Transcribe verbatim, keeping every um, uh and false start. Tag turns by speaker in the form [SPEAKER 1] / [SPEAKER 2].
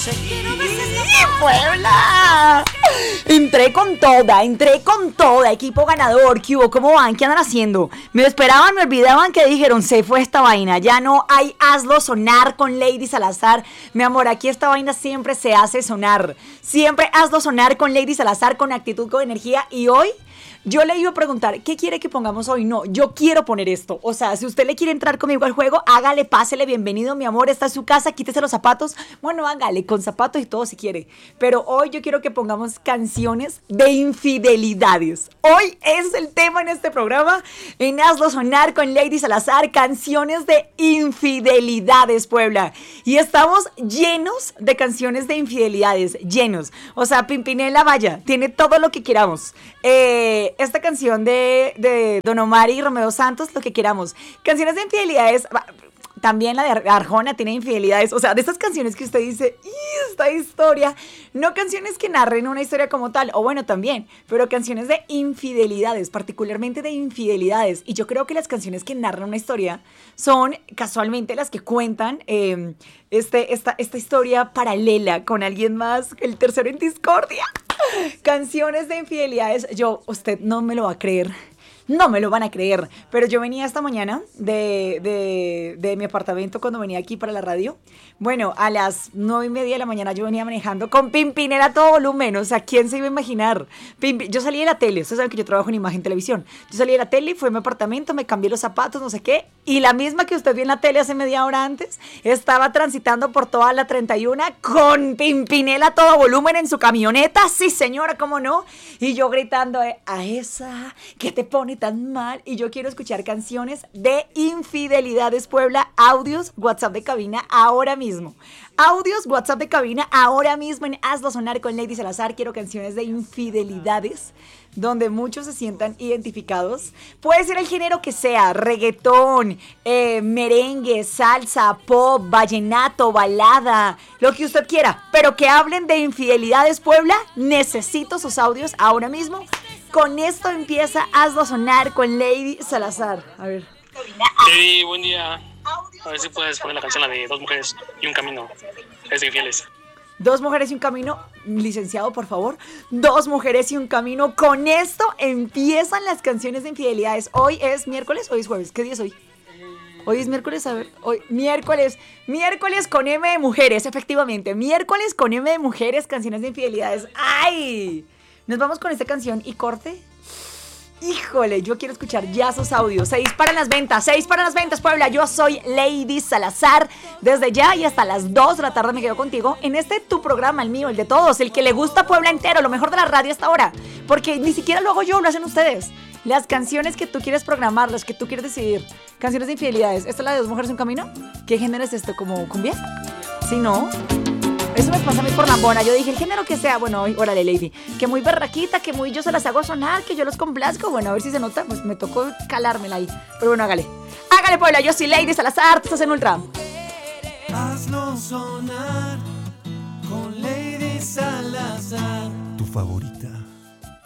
[SPEAKER 1] Puebla. Entré con toda, entré con toda, equipo ganador. ¿Qué hubo? ¿Cómo van? ¿Qué andan haciendo? Me esperaban, me olvidaban que dijeron, se fue esta vaina. Ya no hay hazlo sonar con Lady Salazar. Mi amor, aquí esta vaina siempre se hace sonar. Siempre hazlo sonar con Lady Salazar, con actitud, con energía. Y hoy yo le iba a preguntar, ¿qué quiere que pongamos hoy? No, yo quiero poner esto. O sea, si usted le quiere entrar conmigo al juego, hágale, pásele, bienvenido, mi amor, esta es su casa, quítese los zapatos. Bueno, hágale, con zapatos y todo si quiere. Pero hoy yo quiero que pongamos canciones de infidelidades. Hoy es el tema en este programa, en Hazlo Sonar con Lady Salazar, canciones de infidelidades, Puebla. Y estamos llenos de canciones de infidelidades, llenos. O sea, Pimpinela, vaya, tiene todo lo que queramos. Eh... Esta canción de, de Don Omar y Romeo Santos, lo que queramos. Canciones de infidelidades, también la de Arjona tiene infidelidades. O sea, de estas canciones que usted dice, ¡y esta historia! No canciones que narren una historia como tal, o bueno, también, pero canciones de infidelidades, particularmente de infidelidades. Y yo creo que las canciones que narran una historia son casualmente las que cuentan eh, este, esta, esta historia paralela con alguien más, el tercero en discordia. Canciones de infidelidades, yo, usted no me lo va a creer, no me lo van a creer, pero yo venía esta mañana de, de, de mi apartamento cuando venía aquí para la radio. Bueno, a las nueve y media de la mañana yo venía manejando con Pimpinela a todo volumen. O sea, ¿quién se iba a imaginar? Pimpi, yo salí de la tele, ustedes saben que yo trabajo en imagen televisión. Yo salí de la tele, fui a mi apartamento, me cambié los zapatos, no sé qué, y la misma que usted vio en la tele hace media hora antes, estaba transitando por toda la treinta y uno con Pimpinela a todo volumen en su camioneta. Sí, señora, ¿cómo no? Y yo gritando eh, a esa que te pone tan mal. Y yo quiero escuchar canciones de infidelidades, Puebla. Audios, WhatsApp de cabina ahora mismo. Audios, WhatsApp de cabina ahora mismo en Hazlo Sonar con Lady Salazar. Quiero canciones de infidelidades donde muchos se sientan identificados. Puede ser el género que sea, reggaetón, eh, merengue, salsa, pop, vallenato, balada, lo que usted quiera, pero que hablen de infidelidades, Puebla. Necesito sus audios ahora mismo. Con esto empieza Hazlo Sonar con Lady Salazar. A ver.
[SPEAKER 2] Hey, buen día. A ver si puedes poner la canción, la de Dos Mujeres y un Camino. Es de infieles.
[SPEAKER 1] Dos mujeres y un camino, licenciado, por favor. Dos mujeres y un camino. Con esto empiezan las canciones de infidelidades. Hoy es miércoles, hoy es jueves. ¿Qué día es hoy? Hoy es miércoles, a ver. Hoy, miércoles. Miércoles con M de mujeres, efectivamente. Miércoles con M de mujeres, canciones de infidelidades. ¡Ay! Nos vamos con esta canción y corte. Híjole, yo quiero escuchar ya sus audios. Seis para las ventas, seis para las ventas, Puebla. Yo soy Lady Salazar. Desde ya y hasta las dos de la tarde me quedo contigo en este tu programa, el mío, el de todos, el que le gusta a Puebla entero, lo mejor de la radio hasta ahora. Porque ni siquiera lo hago yo, lo hacen ustedes. Las canciones que tú quieres programar, las que tú quieres decidir. Canciones de infidelidades. ¿Esta es la de Dos Mujeres y un Camino? ¿Qué género es esto? ¿Como cumbia? Sí, ¿no? Eso me pasa a mí por lambona. Yo dije, el género que sea, bueno, órale, Lady, que muy berraquita, que muy yo se las hago sonar, que yo los complazco. Bueno, a ver si se nota, pues me tocó calármela ahí. Pero bueno, hágale. Hágale, Puebla, yo soy Lady Salazar, tú estás en Ultra.
[SPEAKER 3] Hazlo sonar con Lady Salazar.
[SPEAKER 4] Tu favorita.